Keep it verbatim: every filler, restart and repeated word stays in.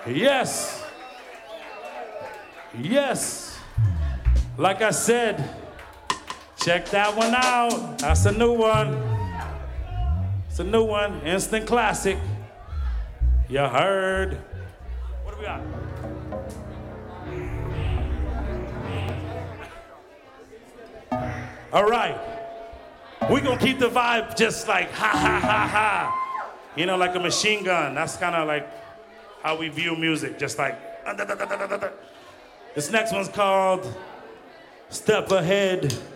Yes. Yes. Like I said, check that one out. That's a new one. It's a new one. Instant classic. You heard. What do we got? All right. We're going to keep the vibe just like ha, ha, ha, ha. You know, like a machine gun. That's kind of like how we view music, just like. This next one's called Step Ahead.